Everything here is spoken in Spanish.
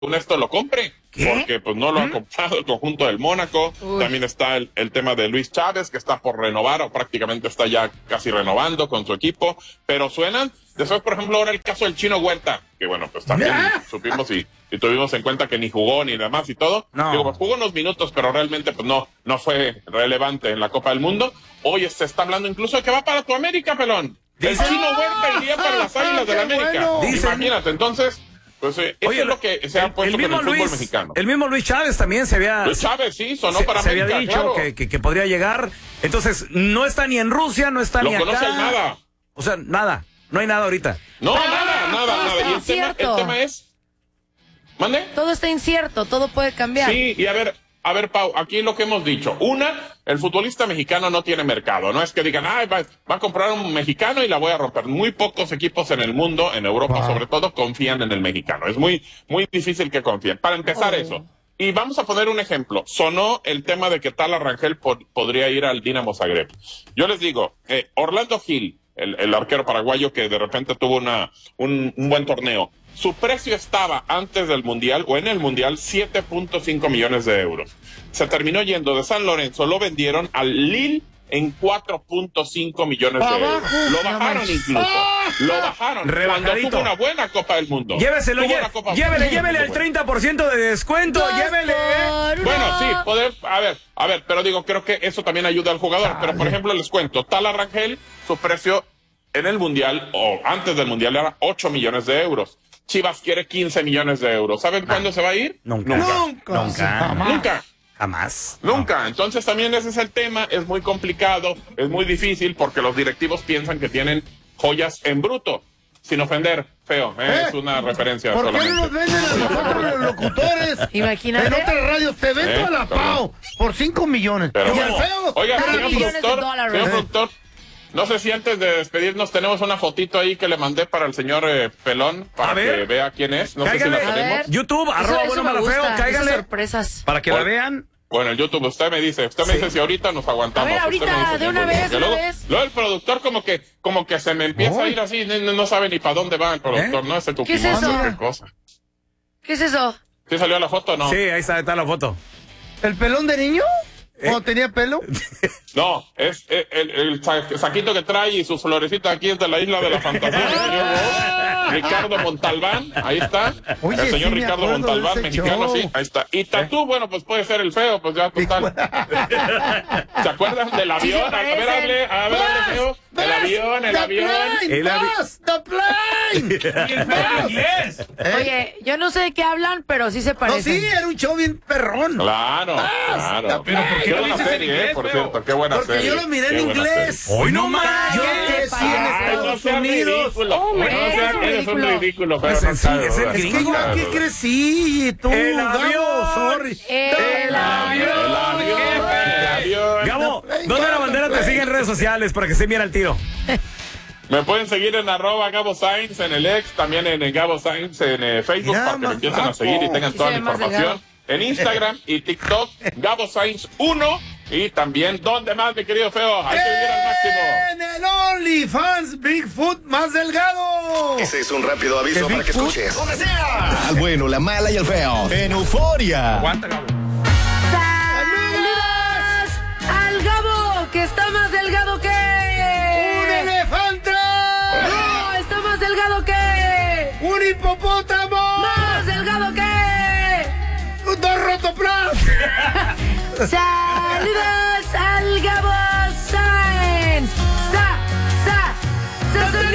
esto lo compre. ¿Qué? Porque pues no lo ha comprado el conjunto del Mónaco. También está el tema de Luis Chávez, que está por renovar o prácticamente está ya casi renovando con su equipo, pero suenan. Después, por ejemplo, ahora el caso del Chino Huerta, que bueno, pues también supimos y tuvimos en cuenta que ni jugó ni demás y todo. No. Digo, pues jugó unos minutos, pero realmente pues no fue relevante en la Copa del Mundo. Hoy se está hablando incluso de que va para tu América, pelón. El Chino Huerta iría para las Águilas de la América. Bueno. Imagínate, entonces... Pues eso es lo que se ha puesto con el fútbol mexicano. El mismo Luis Chávez también se había... Luis Chávez, sí, sonó para se América, había dicho claro. que podría llegar. Entonces, no está ni en Rusia, no está ni acá. Lo conoce nada. O sea, nada. No hay nada ahorita. No, Pero nada. está Y incierto. el tema es... ¿Mande? Todo está incierto, todo puede cambiar. Sí, y a ver, Pau, aquí lo que hemos dicho. El futbolista mexicano no tiene mercado. No es que digan, va a comprar un mexicano y la voy a romper. Muy pocos equipos en el mundo, en Europa sobre todo, confían en el mexicano. Es muy, muy difícil que confíen. Para empezar eso. Y vamos a poner un ejemplo. Sonó el tema de que Tala Rangel podría ir al Dinamo Zagreb. Yo les digo, Orlando Gil, el arquero paraguayo que de repente tuvo un buen torneo, su precio estaba antes del Mundial o en el Mundial 7.5 millones de euros. Se terminó yendo de San Lorenzo, lo vendieron al Lille en 4.5 millones de euros. Lo bajaron incluso. Lo bajaron. Rebajadito. Cuando tuvo una buena Copa del Mundo. Lléveselo, Tuvo una Copa llévele al buena. 30% de descuento, llévele. Bueno, sí, a ver, pero digo, creo que eso también ayuda al jugador. Pero, por ejemplo, les cuento, Tala Rangel, su precio en el Mundial, o antes del Mundial, era 8 millones de euros. Chivas quiere 15 millones de euros. ¿Saben cuándo se va a ir? Nunca. Jamás. Nunca. Entonces también ese es el tema. Es muy complicado, es muy difícil porque los directivos piensan que tienen joyas en bruto. Sin ofender, feo. Es una referencia ¿Por solamente. qué no nos venden a nosotros los locutores? Imagínate. En otras radios te vendo a la Pau por 5 millones. Pero y el bueno. feo. Oiga, 30 señor millones de productor, dólares. no sé si antes de despedirnos tenemos una fotito ahí que le mandé para el señor Pelón, para A ver. que vea quién es. No sé si la Cáigale. A tenemos. ver. YouTube, Eso @bueno me malo feo, gusta, cáiganle. esas sorpresas. Para que la vean. Bueno, en YouTube usted me dice si ahorita nos aguantamos. A ver, ahorita, Usted me dice de una tiempo, vez, porque una luego, vez. luego el productor como que se me empieza a ir así, no sabe ni para dónde va el productor, ¿no? Ese ¿Qué es eso? qué cosa. ¿Qué es eso? ¿Sí salió la foto o no? Sí, ahí está la foto. ¿El pelón de niño? ¿O tenía pelo? No, es el saquito que trae y sus florecitas aquí es de la Isla de la Fantasía. El señor Ricardo Montalbán, ahí está. Oye, El señor sí me Ricardo acuerdo de Montalbán, ese mexicano, show. sí, ahí está. Y Tatú, bueno, pues puede ser el feo, pues ya total. ¿Se acuerdan del Sí se avión? A ver, parecen. hable, feo. El avión. The plane. Y el feo en inglés. Oye, yo no sé de qué hablan, pero sí se No, parecen. sí, era un show bien perrón. Claro. Pero ¿por qué Qué lo buena dices en serie, inglés, por feo? cierto, qué buena Porque serie. yo lo miré en Qué buena inglés. serie. Hoy no más. Yo ¿Qué te crecí en pasa? Ay, no Estados seas Unidos. ridículo. Hombre, No seas- eres un eres un ridículo, feo. Pues no sí, sabes, es el ¿verdad? Es que yo aquí crecí, tú, El Gabo, avión. sorry. El avión. El avión. Gabo, ¿dónde la bandera te sigue en redes sociales para que se mire al tiro? Me pueden seguir en @Gabo Sainz en el ex, también en Gabo Sainz en Facebook Mira, para que me más empiecen a guapo. seguir y tengan Sí toda se la ve más información. delgado. En Instagram y TikTok, Gabo Sainz 1 y también, ¿dónde más, mi querido feo? Hay que vivir al máximo. En el OnlyFans Bigfoot más delgado. Ese es un rápido aviso ¿El para que Bigfoot? escuches. Donde sea. Al bueno, la mala y el feo. En Euforia. Aguanta, Gabo. ¡Saludos al Gabo, que está más delgado ¡Un que... elefante! ¡No, está más delgado que... ¡Un hipopótamo! ¡Más delgado que... ¡Dos rotoplas! ¡Saludos!